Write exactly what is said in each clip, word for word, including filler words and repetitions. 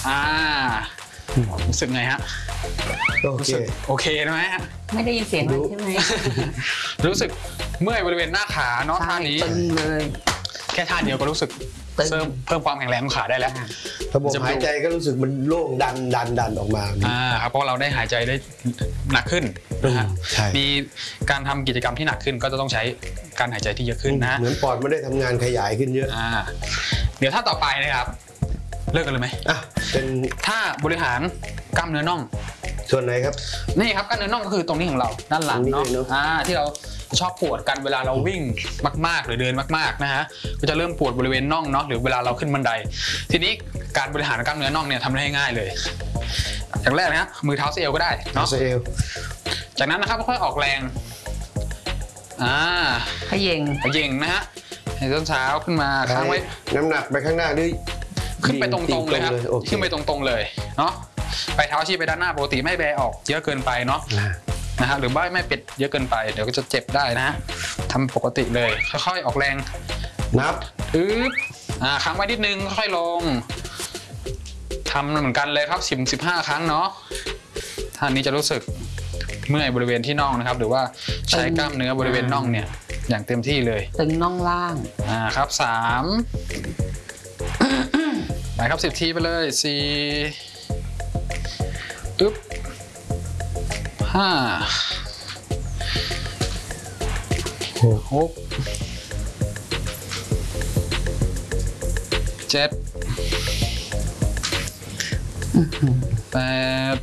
อ่ารู้สึกไงฮะโอเคโอเคไหมฮะไม่ได้ยินเสียงเลยใช่ไหมรู้สึกเมื่อยบริเวณหน้าขาเนาะท่านี้ตึงเลยแค่ท่าเดียวก็รู้สึกเพิ่มเพิ่มความแข็งแรงของขาได้แล้วระบบหายใจก็รู้สึกมันโล่งดันดันดันออกมาอ่าครับเพราะเราได้หายใจได้หนักขึ้นนะฮะมีการทำกิจกรรมที่หนักขึ้นก็จะต้องใช้การหายใจที่เยอะขึ้นนะเหมือนปอดไม่ได้ทำงานขยายขึ้นเยอะอ่าเดี๋ยวท่าต่อไปนะครับเลิกกันเลยไหมอ่ะเป็นท่าบริหารกล้ามเนื้อน่องส่วนไหนครับนี่ครับกล้ามเนื้อน่องก็คือตรงนี้ของเราด้านหลังเนาะอ่าที่เราชอบปวดกันเวลาเราวิ่งมากๆหรือเดินมากๆนะฮะก็จะเริ่มปวดบริเวณน่องเนาะหรือเวลาเราขึ้นบันไดทีนี้การบริหารกล้ามเนื้อน่องเนี่ยทำได้ง่ายเลยอย่างแรกนะฮะมือเท้าเอวก็ได้เนาะเอวจากนั้นนะครับค่อยๆออกแรงอ่าขย่งขย่งนะฮะให้ต้นเท้าขึ้นมาค้างไว้น้ำหนักไปข้างหน้าด้วยขึ้นไปตรงๆเลยครับขึ้นไปตรงๆเลยเนาะไปเท้าชี้ไปด้านหน้าปกติไม่แบออกเยอะเกินไปเนาะนะฮะหรือว่าไม่เป็ดเยอะเกินไปเดี๋ยวก็จะเจ็บได้นะฮะทำปกติเลยค่อยๆออกแรงนับอึ๊บอ่าค้างไว้นิดนึงค่อยๆลงทำเหมือนกันเลยครับสิบสิบห้าครั้งเนาะท่านี้จะรู้สึกเมื่อยบริเวณที่น่องนะครับหรือว่าใช้กล้ามเนื้อบริเวณน่องเนี่ยอย่างเต็มที่เลยตึงน่องล่างอ่าครับสามไปครับสิบทีไปเลยสี่อึ๊บห้าหกเจ็ดแปด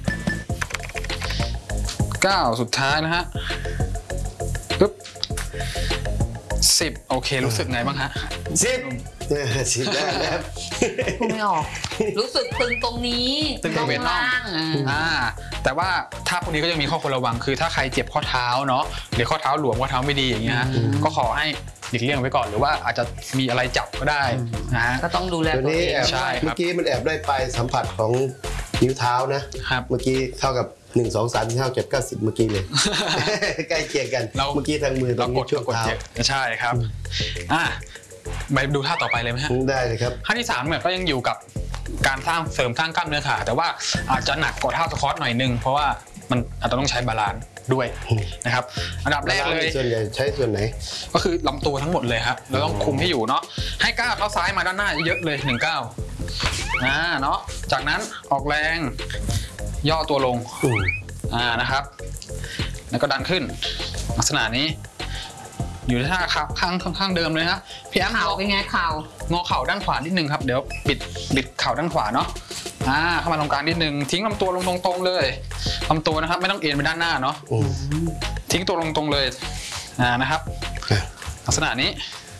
เก้าสุดท้ายนะฮะปึ๊บสิบโอเครู้สึกไงบ้างฮะสิบสิบได้แล้วพูดไม่ออกรู้สึกตึงตรงนี้ตึงตรงเวทน่องอ่าแต่ว่าถ้าพวกนี้ก็ยังมีข้อควรระวังคือถ้าใครเจ็บข้อเท้าเนาะหรือข้อเท้าหลวมข้อเท้าไม่ดีอย่างเงี้ยฮะก็ขอให้หลีกเลี่ยงไว้ก่อนหรือว่าอาจจะมีอะไรจับก็ได้นะฮะก็ต้องดูแลตัวเองใช่เมื่อกี้มันแอบได้ไปสัมผัสของนิ้วเท้านะครับเมื่อกี้เท่ากับหนึ่งสองสามเท่าเจ็ดเก้าสิบเมื่อกี้เลยใกล้เคียงกันเมื่อกี้ทางมือตรงนี้ช่วงเท้าใช่ครับอ่ะไปดูท่าต่อไปเลยไหมฮะได้เลยครับท่าที่สามเนี่ยก็ยังอยู่กับการสร้างเสริมสร้างกล้ามเนื้อขาแต่ว่าอาจจะหนักกว่าท่าสควอตหน่อยนึงเพราะว่ามันอาจจะต้องใช้บาลานซ์ด้วยนะครับอันดับแรกเลยส่วนใหญ่ใช้ส่วนไหนก็คือลำตัวทั้งหมดเลยครับเราต้องคุมให้อยู่เนาะให้ก้าวเท้าซ้ายมาด้านหน้าเยอะเลยหนึ่งก้าวอ่าเนาะจากนั้นออกแรงย่อตัวลงอ่านะครับแล้วก็ดันขึ้นลักษณะนี้อยู่ในท่าข้างข้างเดิมเลยนะพี่แอมเข่าเป็นไงเข่างอเข่าด้านขวานิดนึงครับเดี๋ยวปิดบิดเข่าด้านขวาเนาะอ่าเข้ามาตรงกลางนิดนึงทิ้งลำตัวลงตรงๆเลยลำตัวนะครับไม่ต้องเอ็นไปด้านหน้าเนาะทิ้งตัวลงตรงเลยอ่านะครับลักษณะนี้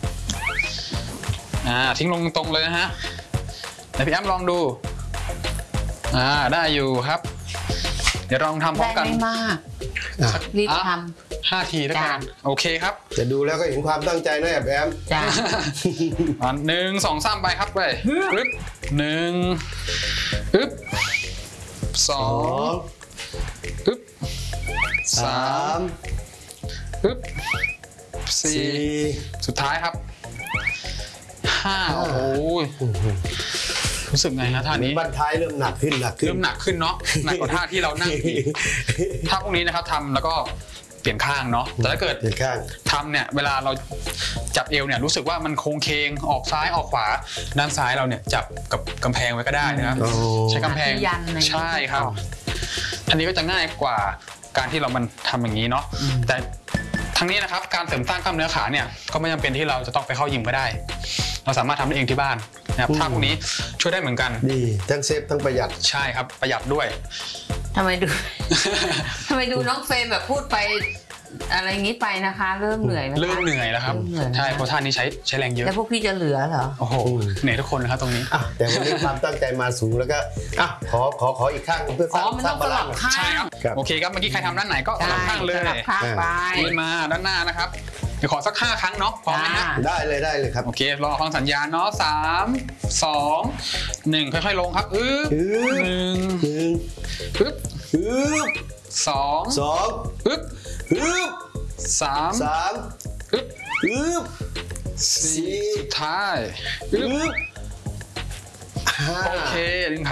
อ่าทิ้งลงตรงเลยนะฮะเดี๋ยวพี่แอมลองดูอ่าได้อยู่ครับเดี๋ยวลองทำพร้อมกันไม่มากรีบทำห้าทีแล้วกันโอเคครับจะดูแล้วก็เห็นความตั้งใจนะแอบแอมจ้าหนึ่งสองสามไปครับไปปึ๊บหนึ่งปึ๊บสองปึ๊บสามปึ๊บสี่สุดท้ายครับห้าโอ้โหรู้สึกไงนะท่านี้บั้นท้ายเริ่มหนักขึ้นหนักขึ้นเริ่มหนักขึ้นเนาะหนักกว่าท่าที่เรานั่งอีกท่าพวกนี้นะครับทำแล้วก็เปลี่ยนข้างเนาะแต่ถ้าเกิดทำเนี่ยเวลาเราจับเอวเนี่ยรู้สึกว่ามันโค้งเคงออกซ้ายออกขวาด้านซ้ายเราเนี่ยจับกับกำแพงไว้ก็ได้นะครับใช้กำแพงใช่ครับอันนี้ก็จะง่ายกว่าการที่เรามันทำอย่างนี้เนาะแต่ทั้งนี้นะครับการเสริมสร้างกล้ามเนื้อขาเนี่ยก็ไม่จำเป็นที่เราจะต้องไปเข้ายิมก็ได้เราสามารถทำได้เองที่บ้านนะครับท่าพวกนี้ช่วยได้เหมือนกันดีทั้งเซฟทั้งประหยัดใช่ครับประหยัดด้วยทำไมดูทำไมดูน้องเฟรมแบบพูดไปอะไรงี้ไปนะคะเริ่มเหนื่อยเริ่มเหนื่อยแล้วครับใช่เพราะท่านี้ใช้ใช้แรงเยอะแล้วพวกพี่จะเหลือเหรอโอ้โหเหนื่อยทุกคนนะครับตรงนี้แต่วันนี้ความตั้งใจมาสูงแล้วก็อ่ะขอขอขออีกข้างเพื่อสร้างสร้างบาลานซ์ใช่ครับโอเคครับเมื่อกี้ใครทำด้านไหนก็สลับข้างเลยสลับข้างไปมาด้านหน้านะครับเดี๋ยวขอสักห้าครั้งเนาะพร้อมไหมฮะได้เลยได้เลยครับโอเครอฟังสัญญาณเนาะสามสองหนึ่งค่อยๆลงครับอึ๊บหนึ่งอึ๊บอึ๊บสองสองอึ๊บอึ๊บสามสามอึ๊บอึ๊บสี่สุดท้ายอึ๊บห้าโอเคลิง